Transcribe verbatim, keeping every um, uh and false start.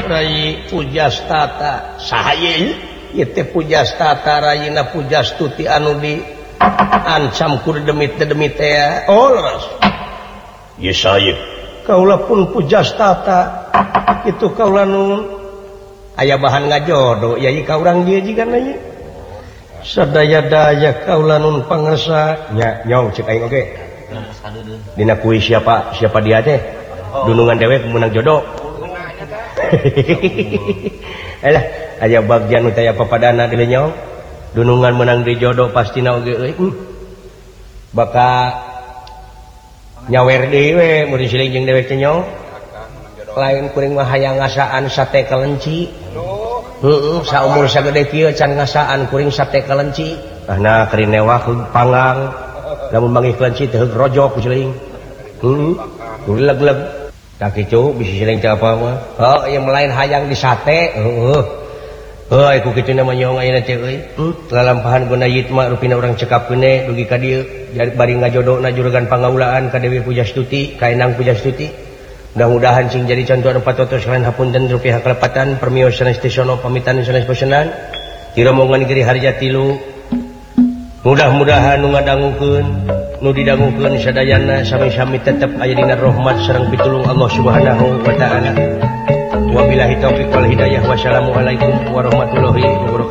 Rai Pujastata saha ieu Pujastata Raina Pujastuti anu di ancam ku demit-demit teh oh leres ieu saya kaula pun Pujastata itu kaula nu aya bahan ngajodo yai ka urang dieu jigana ieu sadaya-daya kaula nun pangersa nya nyong cek aing oge dina kuis siapa siapa dia teh dunungan dewek menang jodoh alah aya bagian nu teh papadana di nyong dunungan menang di jodoh pastina oge euy baka nyawer deui we mun siling jeung dewek teh nyong lain kuring mah hayang ngasaan sate kelenci heeh saumur sagede kieu can ngasaan kuring sate kelenci ahna keur newah panggang lamun manggih kelenci teh rojok siling heeh kuring leg-leg da kitu bisi siling teh apa mah oh ieu lain hayang di sate heeh heuy ku kitu na nyong ayeuna teh euy lalampahan guna yit mah rupina urang cekapkeun dugi ka dieu bari ngajodona juragan pangaulaan ka Dewi Pujastuti ka Enang Pujastuti mudah-mudahan sing jadi contoh empat totos lain hapunten rupiah kelepatan permios sanes tisono pamitan sanes pesenan ti rombongan giri harja tilu mudah-mudahan nu ngadangukeun nu didangukeun sadayana sami-sami tetep aya dina rahmat sareng pitulung Allah Subhanahu wa taala wabillahi taufiq wal hidayah wassalamu alaikum warahmatullahi wabarakatuh.